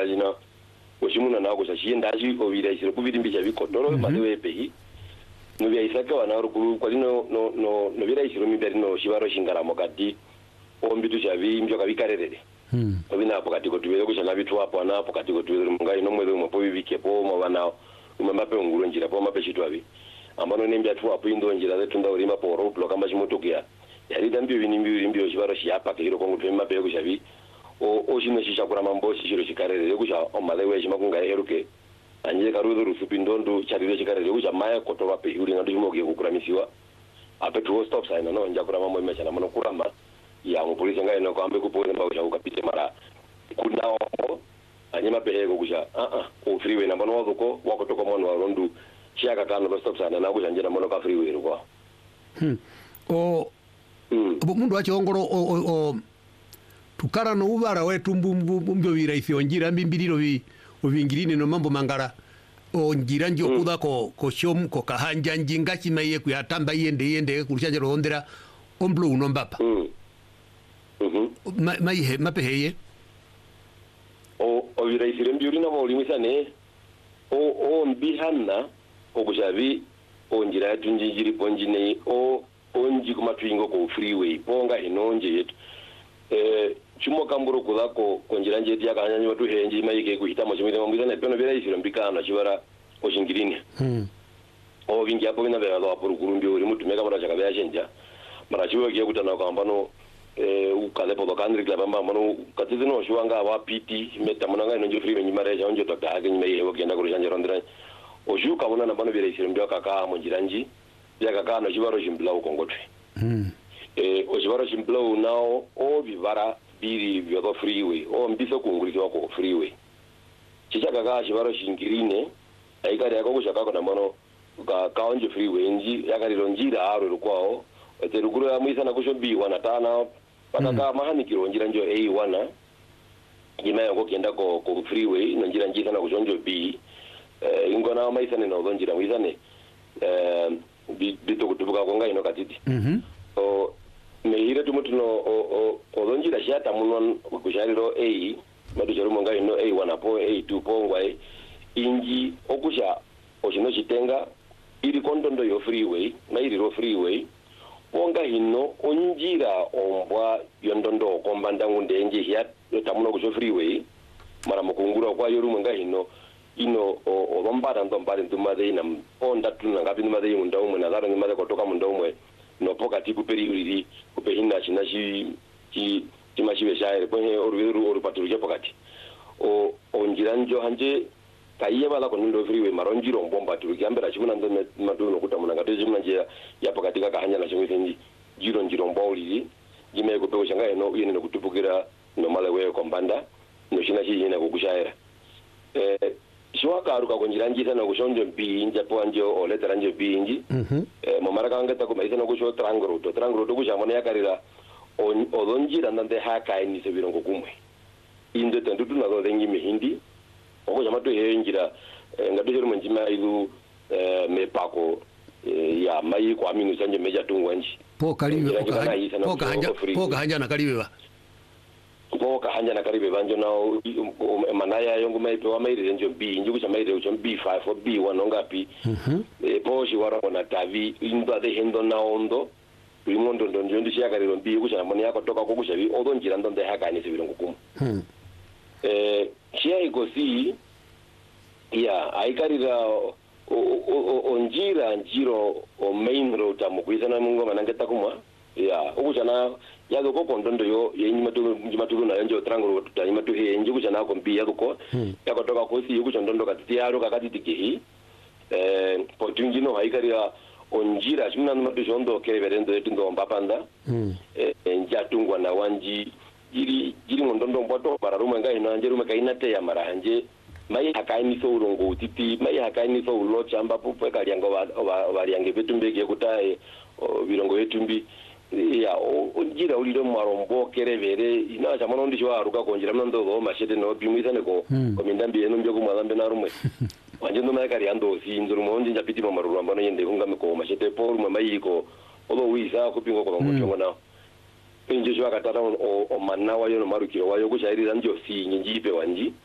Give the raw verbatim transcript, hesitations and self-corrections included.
jina oshimuna na ko shashi ndaji o vira isiro kubiri mbisha bikotoro madewe pehi no vya isaka wana rukuru kwa lino no no no vira isiro mbiri no shibaro shingara mokati o mbitu shavi mbyo kabikarerere mm obina hapo katiko tuwele ko shana bitu hapo na hapo katiko tuwele mungai no mwele mo bibike po mo bana umambape nguru njira po mape shitu abi ambano nembya tu hapo indo njira zetu nda urima po ro bloka mbashi mutukia yari dambyo bini mbyo mbyo shibaro shiyapa kiro kongu tuwema pe ko shavi o o shino shisha kura mambo shiro shikarere kusha o malewe shimakunga eruke anje karudo rusupi ndondo charire shikarere kusha maya kotoba pe uri ngadu shimoke kukuramisiwa ape tu stop sign no nja kura mambo imesha na mano kurama ya mu polisi ngai no kwambe kupone mba kusha ukapite mara kunao anye mape ego kusha a a o freeway na mano wazuko wakotoka mwana wa rondu chiaka kano lo stop sign na kusha nje na mano ka freeway ruko hmm o mm. mundu wacho ngoro o, o, o tukara no ubara wetu mbyo vira ifyo njira mbimbiriro vi ovingirine no mambo mangara o njira njo mm. kuda ko ko shom ko kahanja njinga chimaye ku yatamba yende yende kulishaje rondera omblo uno mbapa mm mhm ma maihe mapeheye o o vira ifire mbiuri na moli misane o o mbihana o kushavi o njira yetu njiri ponjine o onji kuma twingo ko freeway ponga inonje yetu eh chumo kamburo kulako konjira njeti yakanya watu henji maike kuhita machimwe mambiza na peno vera isiro mbikana chibara oshingirine mm o vingi hapo bina bela hapo rukurumbi uri mutu meka mara chaka byashenja mara chiwe kiye kutana kwamba no eh ukale podo kandri klaba mano katizi no shwanga wa piti meta munanga ino njofri menyi mara ja onjo tota ake nyime yewo kenda kuru janja rondera oju kabona na bano vera isiro mbyo kaka monjiranji yakaka no chibaro shimbla ukongotwe mm eh o chibaro shimbla nao o vivara biri vyo freeway o mbiso kungulizwa ko freeway chichaka ka chibaro shingirine aikari yako kushaka kana mono ka kaonje freeway nji yakari ronjira aro rukwao ete ruguru ya mwisa na kusho B one tana pataka mm. mahani kiro njira njo A one jima yako kienda ko ko freeway na njira njisa na kusho njo B eh ingona maisa ne no njira mwisa ne eh bito kutubuka konga ino katiti mhm o mehire tumutuno o o odonjira shata munon kushariro A madujaro monga ino A one po A two po ngwai inji okusha oshino chitenga iri kondondo yo freeway na iri ro freeway onga hino onjira ombwa yondondo kombanda ngunde nje ya tamuno kusho freeway mara mukungura kwa yoru monga hino ino o lombara ndombare ndumade ina onda tuna ngapi ndumade munda umwe na zaro ndumade kotoka munda umwe no pokati kuperi uriri kupehina china chi chi chimashiwe shaire ponye oruweru orupaturu pokati o onjira njo hanje kaiye bala ko ndo freeway maronjiro mbomba turuki ambera chimuna ndo maduno kutamuna ngate chimuna nje ya pokati kaka hanya na chimwe senji jiro njiro mbawuliri jime ko pewo shanga eno yene no kutupukira no malewe ko mbanda no china chi yene ko kushaira eh shwaka aruka konjira njisa na kushonjo mpi nje po anjo o letera nje mpi nji mhm eh mamara kanga ta ko maisa no kusho trangro to trangro to kushamona yakarira on odonjira ndande haka ini se birongo kumwe inde tandutu na dodengi mehindi oko jama to henjira ngadojero manjima ilu mepako ya mai kwa minu sanje meja tungwanji po kaliwe po kahanja po kahanja na kaliwe ba po kahanja na kaliwe banjo nao manaya yongo maipe wa maire njo B njugu cha maire ucho B five for B one ngapi mhm po shi wara kona tavi indo de hendo na ondo imondo ndo njo ndishia kaliro B kucha moni yako toka ko kusha bi odonjira ndo de haka ni sibiro ngukumu mhm eh chia ikosi ya aikarira onjira njiro o main road amukwisa na mungo manangeta kumwa ya ukuchana yazo ko kondondo yo yenyima to njima to na njo trangro tutanyima to he njuku chana ko mbi yazo ko yakotoka ko si yuku ndondo katiti yaro kakati tikehi eh potunjino aikarira onjira chimna numa to jondo kereverendo etundo mbapanda eh njatungwa na wanji iri iri ndondo mboto bararuma ngai na njerume kaina te ya maranje mai hakaini so urongo utiti mai hakaini so ulo chamba pupe kaliango baliange betumbege kutae birongo yetumbi ya onjira uliro marombo kerevere ina chamono ndisho aruka konjira mndo go mashete no bimisa neko komindambi eno mbyo kumwalambe na rumwe wanje ndo mai kali ando si nduru monje njapiti mamaruru ambano yende kunga ko mashete por mama yiko obo wisa kupingo ko ngochongo na pinje shwa katata o manawa yo no marukiro wayo kushairi njo si nyinjipe wanji